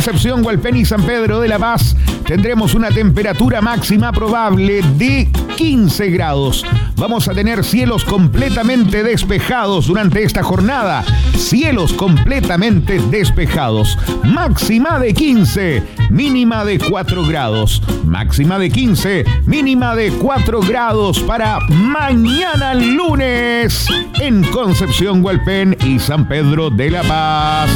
Concepción, Hualpén y San Pedro de la Paz tendremos una temperatura máxima probable de 15 grados. Vamos a tener cielos completamente despejados durante esta jornada. Cielos completamente despejados. Máxima de 15, mínima de 4 grados. Máxima de 15, mínima de 4 grados para mañana lunes en Concepción, Hualpén y San Pedro de la Paz.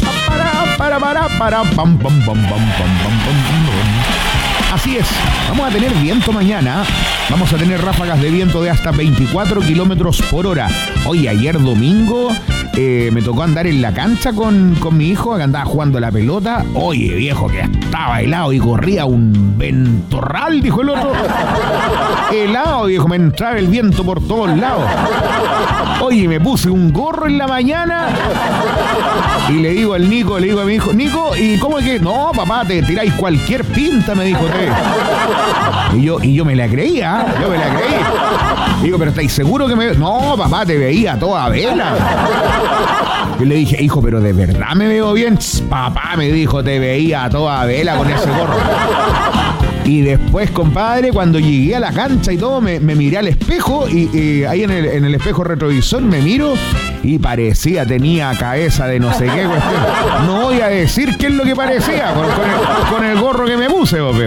Así es, vamos a tener viento mañana. Vamos a tener ráfagas de viento de hasta 24 kilómetros por hora. Hoy, ayer domingo, me tocó andar en la cancha con mi hijo, que andaba jugando la pelota. Oye, viejo, que estaba helado y corría un ventorral, dijo el otro. Helado, viejo, me entraba el viento por todos lados. Oye, me puse un gorro en la mañana y le digo a mi hijo, Nico, ¿y cómo es que? No, papá, te tiráis cualquier pinta, me dijo usted. Y yo me la creía, Digo, pero ¿estáis seguro que me...? No, papá, te veía a toda vela. Yo le dije, hijo, pero ¿de verdad me veo bien? Papá, me dijo, te veía a toda vela con ese gorro. Y después, compadre, cuando llegué a la cancha y todo, me miré al espejo y ahí en el espejo retrovisor me miro y tenía cabeza de no sé qué cuestión. No voy a decir qué es lo que parecía con el gorro que me puse, ¿no?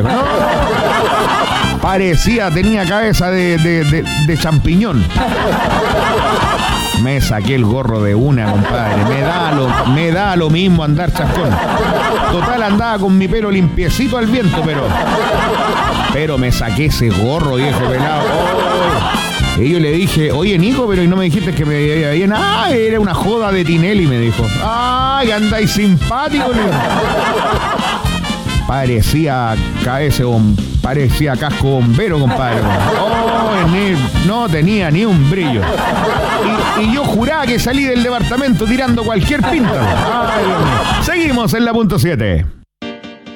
Tenía cabeza de champiñón. Me saqué el gorro de una, compadre. Me da lo mismo andar chascón. Total, andaba con mi pelo limpiecito al viento, pero me saqué ese gorro, viejo pelado. Oh. Y yo le dije, oye, Nico, pero ¿y no me dijiste que me veía bien? Ah, era una joda de Tinelli, me dijo. Ay, andáis simpático, ¿no? Parecía casco bombero, compadre. Oh, no tenía ni un brillo. Y yo juraba que salí del departamento tirando cualquier pinta. Ay, Dios mío. Seguimos en la punto 7.